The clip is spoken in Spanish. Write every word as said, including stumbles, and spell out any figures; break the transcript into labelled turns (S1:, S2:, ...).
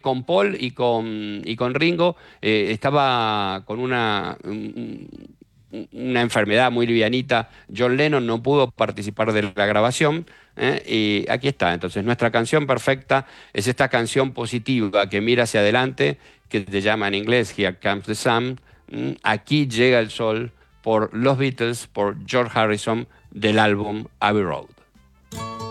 S1: con Paul y con, y con Ringo eh, estaba con una, un- una enfermedad muy livianita. John Lennon no pudo participar de la grabación. ¿eh? Y aquí está. Entonces, nuestra canción perfecta es esta canción positiva que mira hacia adelante, que se llama en inglés Here Comes the Sun. ¿m? Aquí llega el sol, por los Beatles, por George Harrison, del álbum Abbey Road.